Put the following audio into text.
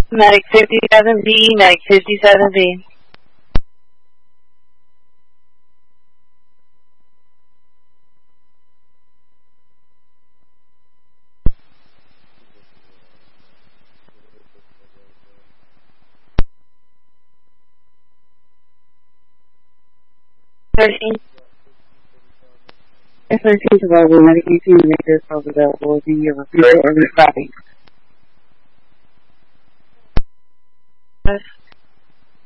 Medic 57B, Medic 57B. S13 survival, Medic 18 to make yourself available in your repair or stopping.